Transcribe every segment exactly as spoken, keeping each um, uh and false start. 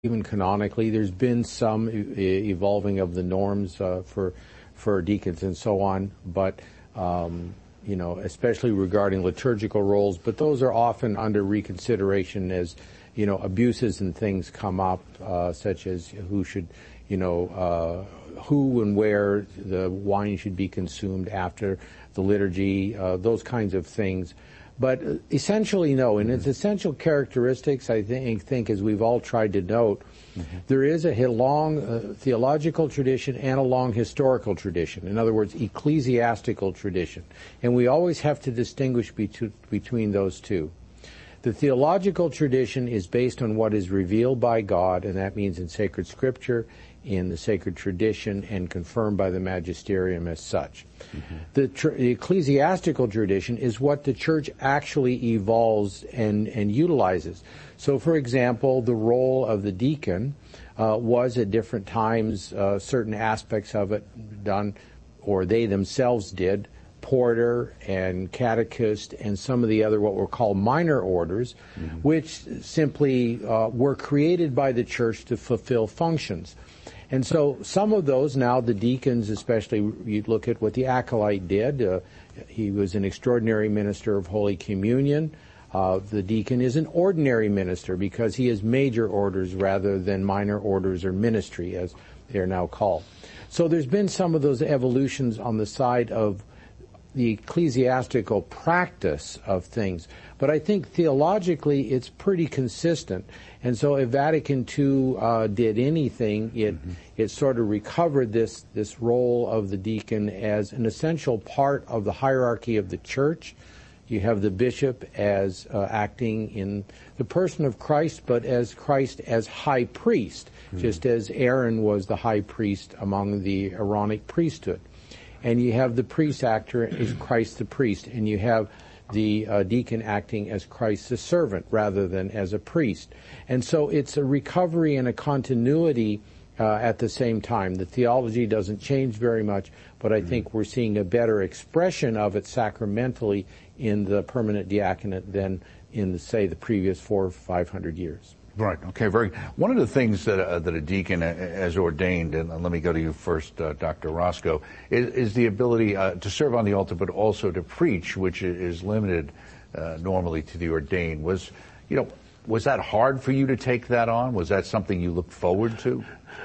even canonically. There's been some e- evolving of the norms uh, for for deacons and so on, but um, you know, especially regarding liturgical roles. But those are often under reconsideration as you know abuses and things come up, uh, such as who should, you know, uh, who and where the wine should be consumed after the liturgy, uh, those kinds of things. But essentially, no. In its essential characteristics, I think, think as we've all tried to note, mm-hmm. there is a long uh, theological tradition and a long historical tradition. In other words, ecclesiastical tradition. And we always have to distinguish be- between those two. The theological tradition is based on what is revealed by God, and that means in sacred scripture, in the sacred tradition, and confirmed by the magisterium as such. Mm-hmm. The, tr- the ecclesiastical tradition is what the church actually evolves and, and utilizes. So, for example, the role of the deacon uh, was at different times, uh, certain aspects of it done, or they themselves did, porter and catechist and some of the other what were called minor orders, mm-hmm. which simply uh, were created by the church to fulfill functions. And so some of those now, the deacons especially, you look at what the acolyte did. Uh, he was an extraordinary minister of Holy Communion. Uh, the deacon is an ordinary minister because he is major orders rather than minor orders or ministry, as they're now called. So there's been some of those evolutions on the side of the ecclesiastical practice of things. But I think theologically it's pretty consistent. And so if Vatican two uh, did anything, it mm-hmm. it sort of recovered this, this role of the deacon as an essential part of the hierarchy of the church. You have the bishop as uh, acting in the person of Christ, but as Christ as high priest, mm-hmm. just as Aaron was the high priest among the Aaronic priesthood. And you have the priest actor as Christ the priest, and you have the uh, deacon acting as Christ the servant rather than as a priest. And so it's a recovery and a continuity uh, at the same time. The theology doesn't change very much, but I mm-hmm. think we're seeing a better expression of it sacramentally in the permanent diaconate than in, the, say, the previous four or five hundred years. Right. Okay. Very. One of the things that uh, that a deacon has ordained, and let me go to you first, uh, Doctor Roscoe, is, is the ability uh, to serve on the altar, but also to preach, which is limited uh, normally to the ordained. Was, you know, was that hard for you to take that on? Was that something you looked forward to?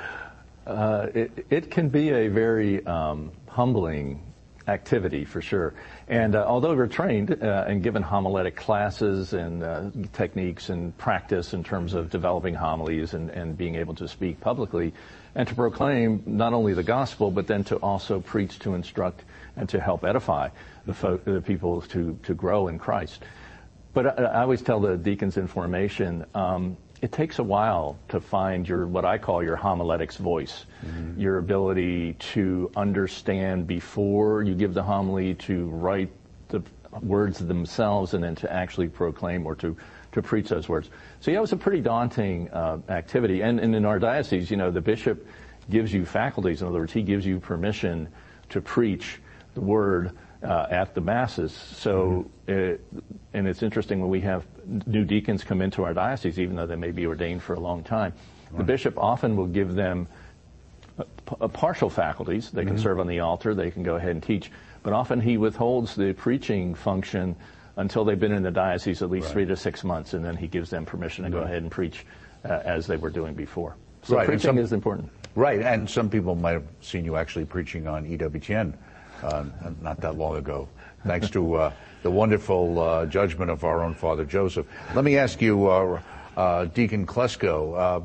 Uh, it, it can be a very um, humbling activity for sure. And uh, although we're trained uh, and given homiletic classes and uh, techniques and practice in terms of developing homilies and, and being able to speak publicly and to proclaim not only the gospel, but then to also preach, to instruct, and to help edify the, folk, the people to, to grow in Christ. But I, I always tell the deacons in formation, um, it takes a while to find your, what I call your homiletics voice, mm-hmm. your ability to understand before you give the homily, to write the words themselves, and then to actually proclaim or to, to preach those words. So yeah, it was a pretty daunting uh, activity. And, and in our diocese, you know, the bishop gives you faculties. In other words, he gives you permission to preach the word Uh, at the masses. So, mm-hmm. it, and it's interesting when we have new deacons come into our diocese, even though they may be ordained for a long time, right. the bishop often will give them a, a partial faculties. They mm-hmm. can serve on the altar, they can go ahead and teach, but often he withholds the preaching function until they've been in the diocese at least right. three to six months, and then he gives them permission to mm-hmm. go ahead and preach uh, as they were doing before. So right. preaching some, is important. Right, and some people might have seen you actually preaching on E W T N. Uh, not that long ago, thanks to uh, the wonderful uh, judgment of our own Father Joseph. Let me ask you, uh, uh, Deacon Klesko, uh,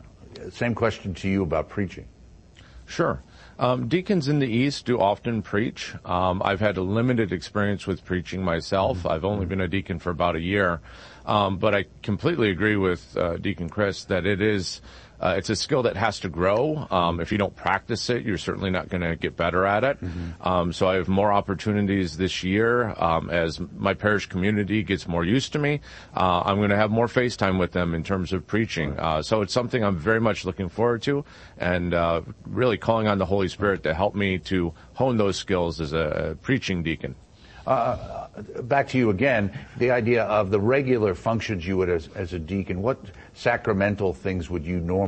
same question to you about preaching. Sure. Um, deacons in the East do often preach. Um, I've had a limited experience with preaching myself. Mm-hmm. I've only been a deacon for about a year. Um, but I completely agree with uh, Deacon Chris that it is Uh, it's a skill that has to grow. Um, if you don't practice it, you're certainly not going to get better at it. Mm-hmm. Um, so I have more opportunities this year um, as my parish community gets more used to me. Uh, I'm going to have more FaceTime with them in terms of preaching. Uh, so it's something I'm very much looking forward to, and uh, really calling on the Holy Spirit to help me to hone those skills as a, a preaching deacon. Uh, back to you again, the idea of the regular functions you would as, as a deacon, what sacramental things would you normally